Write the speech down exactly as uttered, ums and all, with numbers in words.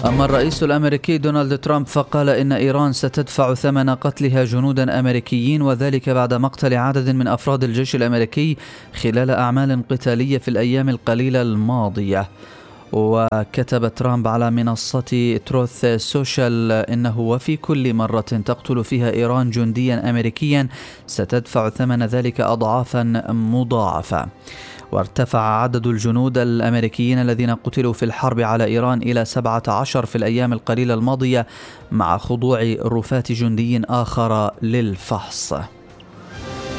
أما الرئيس الأمريكي دونالد ترامب فقال إن إيران ستدفع ثمن قتلها جنودا أمريكيين، وذلك بعد مقتل عدد من أفراد الجيش الأمريكي خلال أعمال قتالية في الأيام القليلة الماضية. وكتب ترامب على منصة تروث سوشيال إنه وفي كل مرة تقتل فيها إيران جنديا أمريكيا ستدفع ثمن ذلك أضعافا مضاعفة. وارتفع عدد الجنود الأمريكيين الذين قتلوا في الحرب على إيران إلى سبعة عشر في الأيام القليلة الماضية، مع خضوع رفات جندي آخر للفحص.